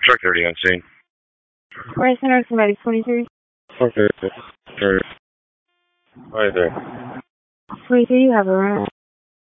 Truck 30 on scene. Right center, somebody 23. Okay. Right there. 23, you have a room.